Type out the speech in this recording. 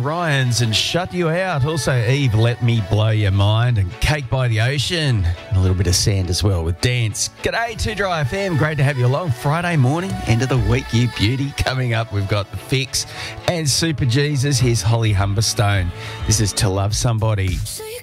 Ryans and Shut You Out. Also, Eve, Let Me Blow Your Mind, and Cake by the Ocean. And a little bit of Sand as well with Dance. G'day, 2 Dry FM. Great to have you along. Friday morning, end of the week, you beauty. Coming up, we've got The Fix and Super Jesus. Here's Holly Humberstone. This is To Love Somebody. So you